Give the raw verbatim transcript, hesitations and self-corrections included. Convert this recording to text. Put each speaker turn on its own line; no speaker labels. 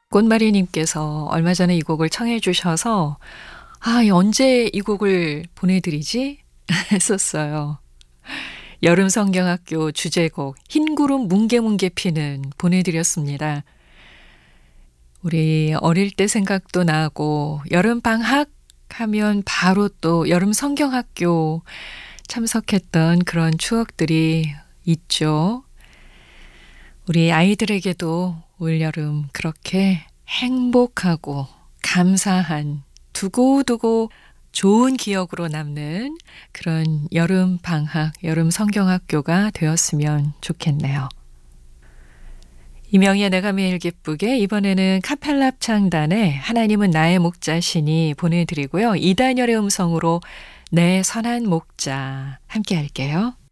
꽃마리님께서 얼마 전에 이 곡을 청해 주셔서 '아 이 언제 이 곡을 보내드리지?' 했었어요. 여름 성경학교 주제곡 흰구름 뭉게뭉게 피는 보내드렸습니다. 우리 어릴 때 생각도 나고 여름방학 하면 바로 또 여름 성경학교 참석했던 그런 추억들이 있죠. 우리 아이들에게도 올여름 그렇게 행복하고 감사한 두고두고 좋은 기억으로 남는 그런 여름 방학, 여름 성경학교가 되었으면 좋겠네요. 이명희의 내가 매일 기쁘게 이번에는 카펠라 합창단의 하나님은 나의 목자시니 보내드리고요. 이단열의 음성으로 내 선한 목자 함께 할게요.